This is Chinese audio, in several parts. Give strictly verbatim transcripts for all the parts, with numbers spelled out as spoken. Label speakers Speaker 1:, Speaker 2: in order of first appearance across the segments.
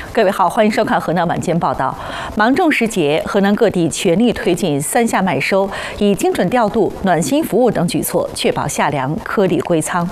Speaker 1: 各位好，欢迎收看河南晚间报道。芒种时节，河南各地全力推进三下麦收，以精准调度、暖心服务等举措，确保夏粮颗粒归仓。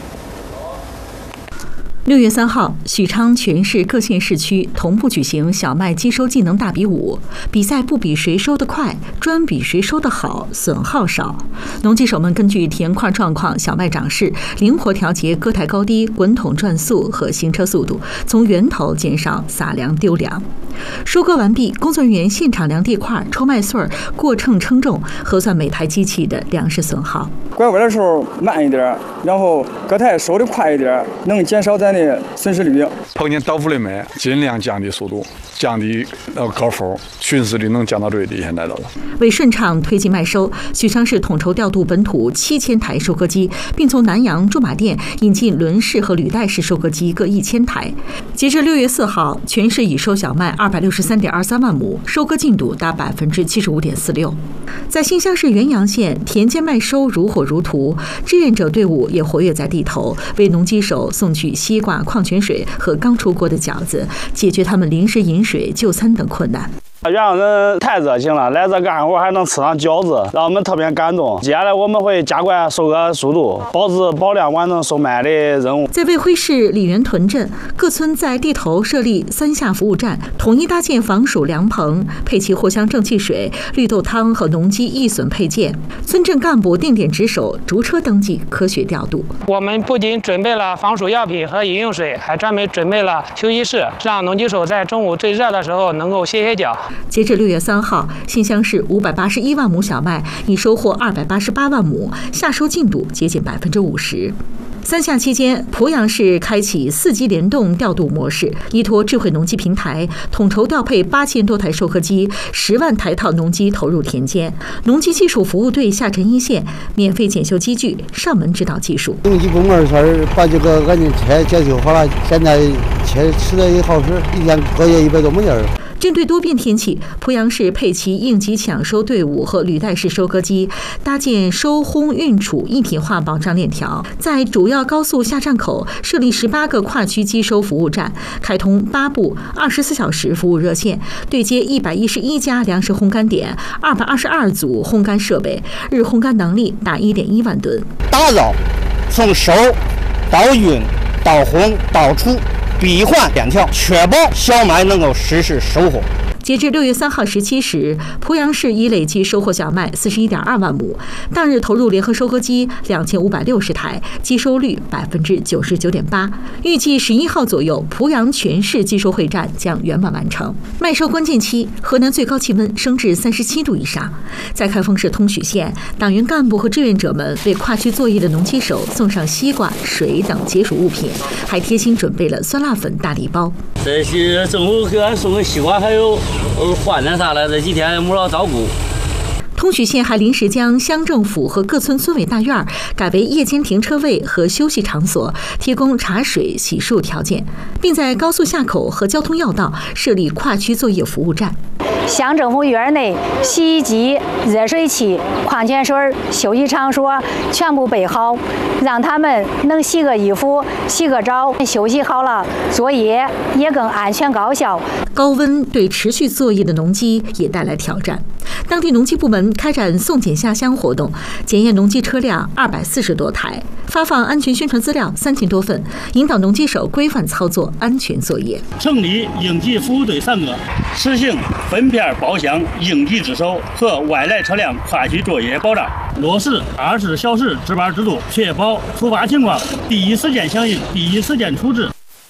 Speaker 1: 六月三号，许昌全市各县市区同步举行小麦机收技能大比武，比赛不比谁收得快，专比谁收得好，损耗少。农机手们根据田块状况、小麦长势，灵活调节割台高低、滚筒转速和行车速度，从源头减少撒粮丢粮。收割完毕，工作人员现场量地块、抽麦穗儿，过秤称重，核算每台机器的粮食损耗。
Speaker 2: 拐弯的时候慢一点，然后割台收的快一点，能减少咱的损失率。
Speaker 3: 碰见倒伏的麦，尽量降低速度，降低呃高伏，巡视率能降到最低。现在都是
Speaker 1: 为顺畅推进麦收，许昌市统筹调度本土七千台收割机，并从南阳、驻马店引进轮式和履带式收割机各一千台。截至六月四号，全市已收小麦二百六十三点二三万亩，收割进度达百分之七十五点四六。在新乡市原阳县，田间麦收如火如荼，志愿者队伍也活跃在地头，为农机手送去西瓜、矿泉水和刚出锅的饺子，解决他们临时饮水、就餐等困难。
Speaker 4: 原阳人太热情了，来这干活还能吃上饺子，让我们特别感动。接下来我们会加快收割速度，保质保量完成收麦的任务。
Speaker 1: 在卫辉市李源屯镇，各村在地头设立三下服务站，统一搭建防暑凉棚，配齐藿香正气水、绿豆汤和农机易损配件。村镇干部定点值守，逐车登记，科学调度。
Speaker 5: 我们不仅准备了防暑药品和饮用水，还专门准备了休息室，让农机手在中午最热的时候能够歇歇脚。
Speaker 1: 截至六月三号，新乡市五百八十一万亩小麦已收获二百八十八万亩，夏收进度接近百分之五十。三下期间，濮阳市开启四级联动调度模式，依托智慧农机平台，统筹调配八千多台收割机，十万台套农机投入田间。农机技术服务队下沉一线，免费检修机具，上门指导技术。
Speaker 6: 农机部门说是把这个俺的车检修好了，现在车吃的也好使，一天作业一百多亩地儿。
Speaker 1: 针对多变天气，濮阳市配齐应急抢收队伍和履带式收割机，搭建收烘运储一体化保障链条，在主要高速下站口设立十八个跨区机收服务站，开通八部二十四小时服务热线，对接一百一十一家粮食烘干点，二百二十二组烘干设备，日烘干能力达一点一万吨。
Speaker 7: 打造从收到运到烘到储闭环链条，确保小麦能够实时收获。
Speaker 1: 截至六月三号十七时，濮阳市已累计收获小麦四十一点二万亩，当日投入联合收割机两千五百六十台，机收率百分之九十九点八。预计十一号左右，濮阳全市机收会战将圆满完成。麦收关键期，河南最高气温升至三十七度以上。在开封市通许县，党员干部和志愿者们为跨区作业的农机手送上西瓜、水等解暑物品，还贴心准备了酸辣粉大礼包。
Speaker 8: 这些政府给俺送的西瓜还有。呃，换点啥的，这几天没少照顾。
Speaker 1: 通许县还临时将乡政府和各村村委大院改为夜间停车位和休息场所，提供茶水、洗漱条件，并在高速下口和交通要道设立跨区作业服务站。
Speaker 9: 乡政府院内洗衣机、热水器、矿泉水、休息场所全部备好，让他们能洗个衣服、洗个澡，休息好了，作业也更安全高效。
Speaker 1: 高温对持续作业的农机也带来挑战。当地农机部门开展送检下乡活动，检验农机车辆二百四十多台，发放安全宣传资料三千多份，引导农机手规范操作、安全作业。
Speaker 10: 成立应急服务队三个，实行分片包厢应急值守和外来车辆跨区作业保障，落实二十四小时值班制度，确保突发情况第一时间响应、第一时间处置。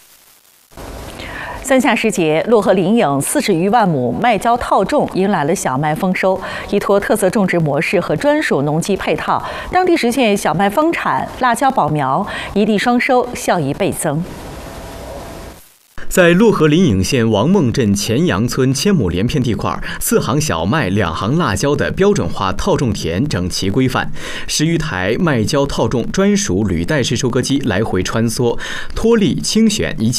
Speaker 1: 三下时节，漯河临颍四十余万亩麦胶套种迎来了小麦丰收。依托特色种植模式和专属农机配套，当地实现小麦丰产、辣椒保苗，一地双收，效益倍增。
Speaker 11: 在漯河临颍县王孟镇前杨村千亩连片地块，四行小麦、两行辣椒的标准化套种田整齐规范，十余台麦胶套种专属履带式收割机来回穿梭，脱粒清选一切。